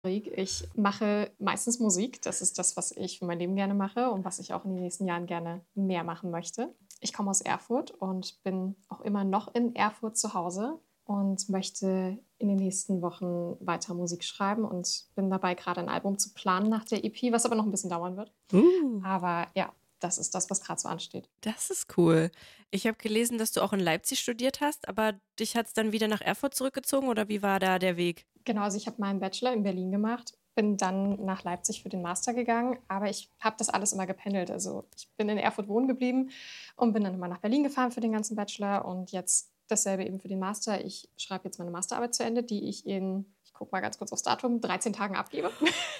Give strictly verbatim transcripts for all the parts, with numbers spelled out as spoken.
Ich mache meistens Musik. Das ist das, was ich für mein Leben gerne mache und was ich auch in den nächsten Jahren gerne mehr machen möchte. Ich komme aus Erfurt und bin auch immer noch in Erfurt zu Hause und möchte in den nächsten Wochen weiter Musik schreiben und bin dabei, gerade ein Album zu planen nach der E P, was aber noch ein bisschen dauern wird. Uh, Aber ja, das ist das, was gerade so ansteht. das ist cool. Ich habe gelesen, dass du auch in Leipzig studiert hast, aber dich hat es dann wieder nach Erfurt zurückgezogen oder wie war da der Weg? Genau, also ich habe meinen Bachelor in Berlin gemacht, bin dann nach Leipzig für den Master gegangen, aber ich habe das alles immer gependelt. Also ich bin in Erfurt wohnen geblieben und bin dann immer nach Berlin gefahren für den ganzen Bachelor und jetzt dasselbe eben für den Master. Ich schreibe jetzt meine Masterarbeit zu Ende, die ich in, ich gucke mal ganz kurz aufs Datum, dreizehn Tagen abgebe.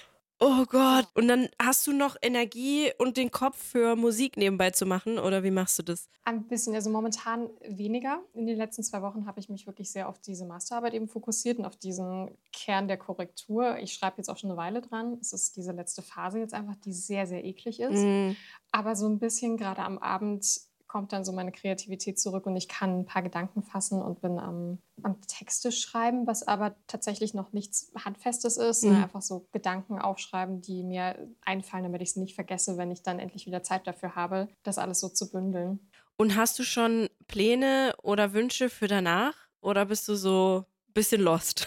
Oh Genau. Gott. Und dann hast du noch Energie und den Kopf für Musik nebenbei zu machen oder wie machst du das? Ein bisschen, also momentan weniger. In den letzten zwei Wochen habe ich mich wirklich sehr auf diese Masterarbeit eben fokussiert und auf diesen Kern der Korrektur. Ich schreibe jetzt auch schon eine Weile dran. Es ist diese letzte Phase jetzt einfach, die sehr, sehr eklig ist. Mm. Aber so ein bisschen gerade am Abend kommt dann so meine Kreativität zurück und ich kann ein paar Gedanken fassen und bin am, am Texte schreiben, was aber tatsächlich noch nichts Handfestes ist. Ne? Mhm. Einfach so Gedanken aufschreiben, die mir einfallen, damit ich es nicht vergesse, wenn ich dann endlich wieder Zeit dafür habe, das alles so zu bündeln. Und hast du schon Pläne oder Wünsche für danach? Oder bist du so ein bisschen lost?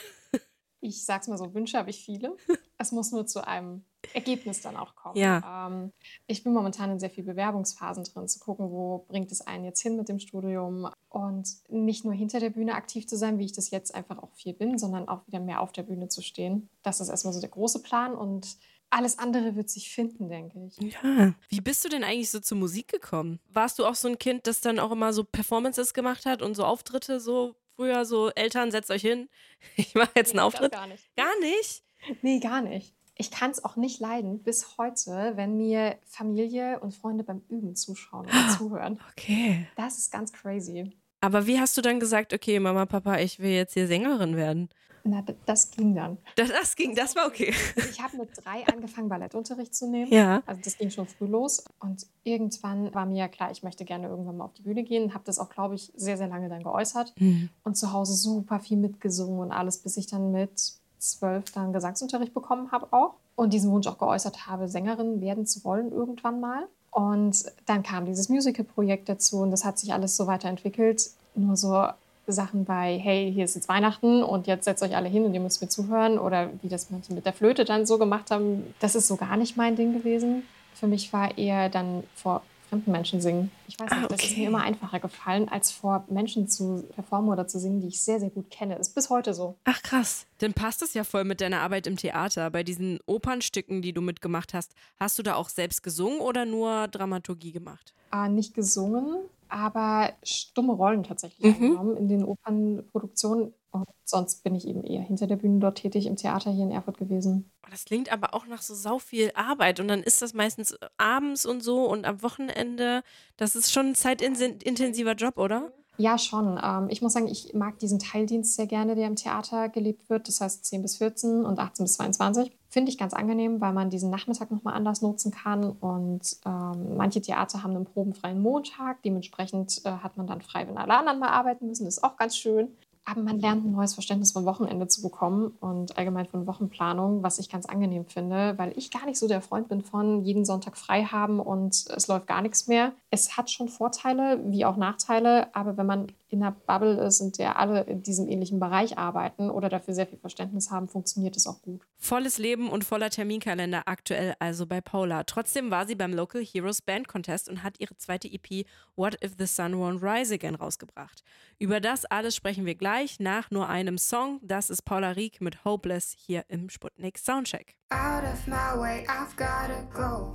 Ich sag's mal so, Wünsche habe ich viele. Es muss nur zu einem Ergebnis dann auch kommen. Ja. Ähm, ich bin momentan in sehr viel Bewerbungsphasen drin, zu gucken, wo bringt es einen jetzt hin mit dem Studium und nicht nur hinter der Bühne aktiv zu sein, wie ich das jetzt einfach auch viel bin, sondern auch wieder mehr auf der Bühne zu stehen. Das ist erstmal so der große Plan und alles andere wird sich finden, denke ich. Ja. Wie bist du denn eigentlich so zur Musik gekommen? Warst du auch so ein Kind, das dann auch immer so Performances gemacht hat und so Auftritte so früher so, Eltern, setzt euch hin, ich mache jetzt einen Nee, das Auftritt? gar nicht. Gar nicht? Nee, gar nicht. Ich kann es auch nicht leiden bis heute, wenn mir Familie und Freunde beim Üben zuschauen oder zuhören. Okay. Das ist ganz crazy. Aber wie hast du dann gesagt, okay, Mama, Papa, ich will jetzt hier Sängerin werden? Na, d- das ging dann. Das, das ging, das war okay. Also ich habe mit drei angefangen, Ballettunterricht zu nehmen. Ja. Also das ging schon früh los. Und irgendwann war mir ja klar, ich möchte gerne irgendwann mal auf die Bühne gehen. Habe das auch, glaube ich, sehr, sehr lange dann geäußert. Mhm. Und zu Hause super viel mitgesungen und alles, bis ich dann mit zwölf dann Gesangsunterricht bekommen habe auch. Und diesen Wunsch auch geäußert habe, Sängerin werden zu wollen irgendwann mal. Und dann kam dieses Musical-Projekt dazu und das hat sich alles so weiterentwickelt. Nur so Sachen bei, hey, hier ist jetzt Weihnachten und jetzt setzt euch alle hin und ihr müsst mir zuhören. Oder wie das manche mit der Flöte dann so gemacht haben, das ist so gar nicht mein Ding gewesen. Für mich war eher dann vor fremden Menschen singen. Ich weiß nicht, Ah, das ist okay. mir immer einfacher gefallen, als vor Menschen zu performen oder zu singen, die ich sehr, sehr gut kenne. Ist bis heute so. Ach krass. Dann passt es ja voll mit deiner Arbeit im Theater. Bei diesen Opernstücken, die du mitgemacht hast, hast du da auch selbst gesungen oder nur Dramaturgie gemacht? Äh, nicht gesungen, aber stumme Rollen tatsächlich Mhm. eingenommen in den Opernproduktionen. Und sonst bin ich eben eher hinter der Bühne dort tätig im Theater hier in Erfurt gewesen. Oh, das klingt aber auch nach so sau viel Arbeit und dann ist das meistens abends und so und am Wochenende. Das ist schon ein zeitintensiver Job, oder? Ja, schon. Ähm, ich muss sagen, ich mag diesen Teildienst sehr gerne, der im Theater gelebt wird. Das heißt zehn bis vierzehn und achtzehn bis zweiundzwanzig. Finde ich ganz angenehm, weil man diesen Nachmittag nochmal anders nutzen kann. Und ähm, manche Theater haben einen probenfreien Montag. Dementsprechend äh, hat man dann frei, wenn alle anderen mal arbeiten müssen. Das ist auch ganz schön. Aber man lernt ein neues Verständnis vom Wochenende zu bekommen und allgemein von Wochenplanung, was ich ganz angenehm finde, weil ich gar nicht so der Freund bin von jeden Sonntag frei haben und es läuft gar nichts mehr. Es hat schon Vorteile wie auch Nachteile, aber wenn man in einer Bubble ist, in der alle in diesem ähnlichen Bereich arbeiten oder dafür sehr viel Verständnis haben, funktioniert es auch gut. Volles Leben und voller Terminkalender aktuell also bei Paula. Trotzdem war sie beim Local Heroes Band Contest und hat ihre zweite E P What If the Sun Won't Rise Again rausgebracht. Über das alles sprechen wir gleich nach nur einem Song. Das ist Paula Rieck mit Hopeless hier im Sputnik Soundcheck. Out of my way, I've gotta go.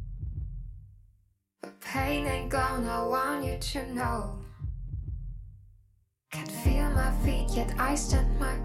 But pain ain't gone, I want you to know. Can feel my feet, yet I stand my